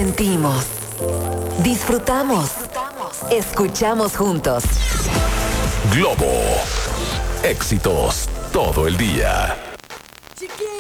Sentimos, disfrutamos, escuchamos juntos. Globo. Éxitos todo el día. Chiquito.